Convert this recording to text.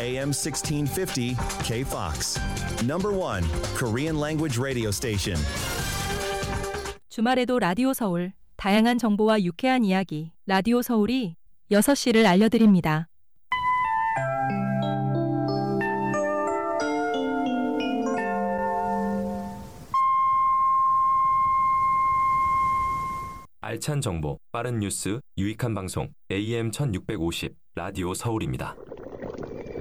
AM 1650 KFOX. Number 1 Korean language radio station. 주말에도 라디오 서울, 다양한 정보와 유쾌한 이야기, 라디오 서울이 6시를 알려드립니다. 알찬 정보, 빠른 뉴스, 유익한 방송 AM 1650 라디오 서울입니다.